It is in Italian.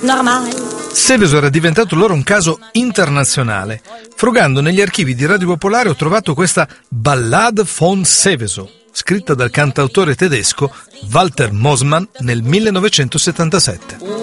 Seveso era diventato allora un caso internazionale. Frugando negli archivi di Radio Popolare ho trovato questa Ballade von Seveso, scritta dal cantautore tedesco Walter Moosmann nel 1977.